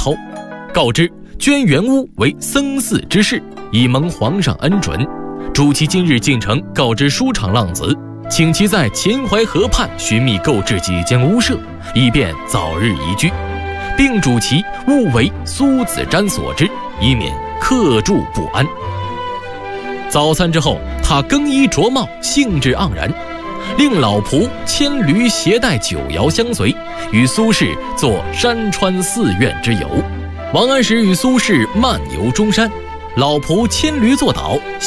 涛，告知捐原屋为僧寺之事，以蒙皇上恩准，主其今日进城告知书场浪子，请其在秦淮河畔寻觅购置几间屋舍，以便早日移居，并嘱其勿为苏子瞻所知，以免客住不安。早餐之后，他更衣着帽，兴致盎然，令老仆牵驴携带酒肴相随，与苏轼作山川寺院之游。王安石与苏轼漫游中山，老仆牵驴坐岛，